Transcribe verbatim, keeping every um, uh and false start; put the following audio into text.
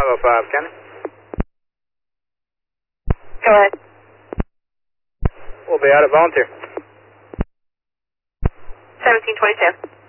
five oh five, Kenny. Go ahead. We'll be out at volunteer. seventeen twenty-two.